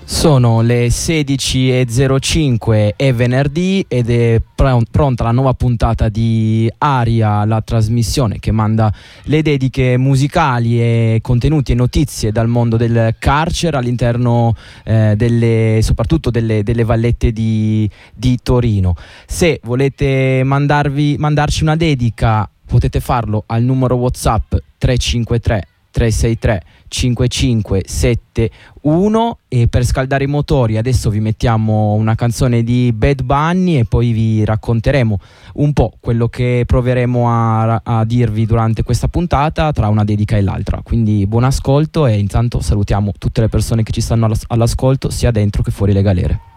Sono le 16:05, è venerdì ed è pronta la nuova puntata di Aria, la trasmissione che manda le dediche musicali e contenuti e notizie dal mondo del carcere all'interno soprattutto delle vallette di Torino. Se volete mandarci una dedica potete farlo al numero WhatsApp 353 363 5571 e per scaldare i motori adesso vi mettiamo una canzone di Bad Bunny e poi vi racconteremo un po' quello che proveremo a dirvi durante questa puntata tra una dedica e l'altra. Quindi buon ascolto e intanto salutiamo tutte le persone che ci stanno all'ascolto sia dentro che fuori le galere.